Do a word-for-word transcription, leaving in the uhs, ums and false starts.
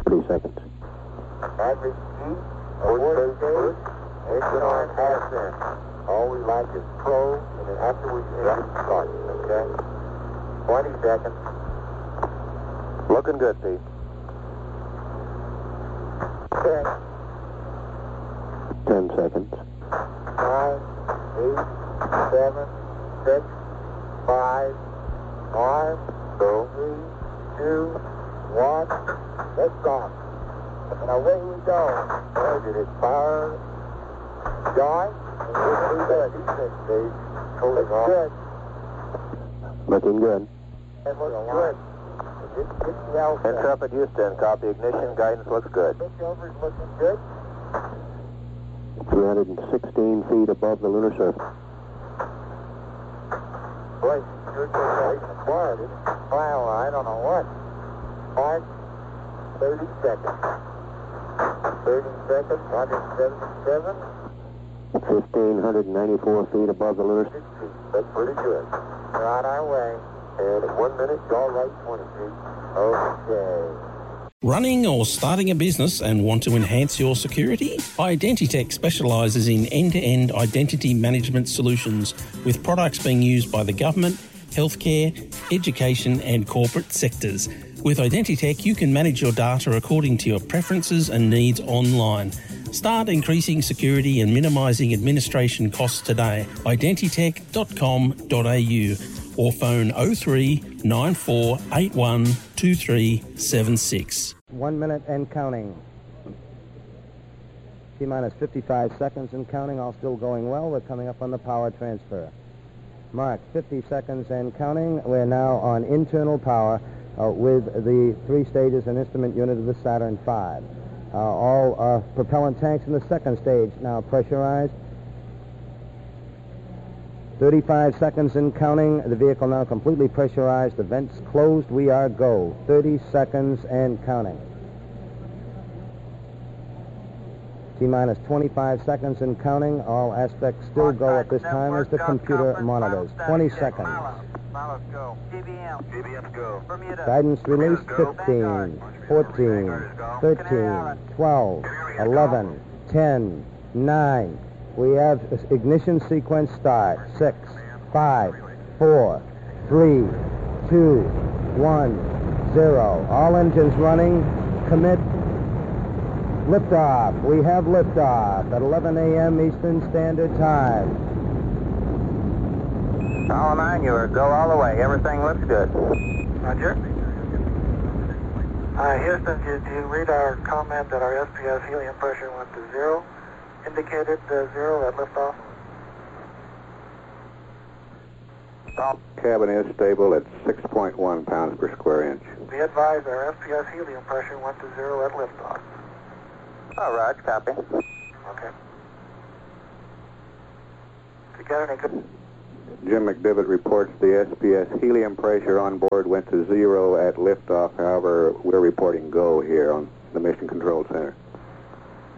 Three seconds. Average speed, forty days, engine on half in. All we like is pro, and then afterwards engine start, okay? twenty seconds. Looking good, Pete. Ten. Ten seconds. Nine, eight, seven, six, five, five, Go. three, two, one. Lift off. And away we go. Boy, did it fire. John, and we're through that defense stage. Cooling off. Good. Looking good. It looks good. It didn't get the alpha. Intrepid Houston, copy ignition, guidance looks good. Switchover's looking good. three hundred sixteen feet above the lunar surface. Boy, sure takes a quiet. It's file, I don't know what. Mark, thirty seconds. thirty seconds, one seventy-seven. one thousand five hundred ninety-four feet above the lunar surface. six feet. That's pretty good. We're on our way. And in one minute, all right, twenty feet. Okay. Running or starting a business and want to enhance your security? Identitech specialises in end-to-end identity management solutions with products being used by the government, healthcare, education and corporate sectors. With Identitech, you can manage your data according to your preferences and needs online. Start increasing security and minimising administration costs today. identitech dot com dot a u or phone oh three nine four eight one two three seven six. One minute and counting. T-minus fifty-five seconds and counting, all still going well. We're coming up on the power transfer. Mark, fifty seconds and counting. We're now on internal power uh, with the three stages and instrument unit of the Saturn five. Uh, all uh, propellant tanks in the second stage now pressurized. thirty-five seconds and counting. The vehicle now completely pressurized. The vents closed. We are go. thirty seconds and counting. T-minus twenty-five seconds and counting. All aspects still go at this time as the computer monitors. twenty seconds. Miles, go. G B M. G B M, go. Bermuda. Guidance release fifteen, fourteen, thirteen, twelve, eleven, ten, nine. We have ignition sequence start. Six, five, four, three, two, one, zero. All engines running. Commit. Liftoff. We have liftoff at eleven a.m. Eastern Standard Time. All nine, you are go all the way. Everything looks good. Roger. Uh, Houston, did you read our comment that our S P S helium pressure went to zero? Indicated uh, zero at liftoff? Cabin is stable at six point one pounds per square inch. Be advised our S P S helium pressure went to zero at liftoff. All right, copy. Okay. If you got any good... Jim McDivitt reports the S P S helium pressure on board went to zero at liftoff. However, we're reporting go here on the Mission Control Center.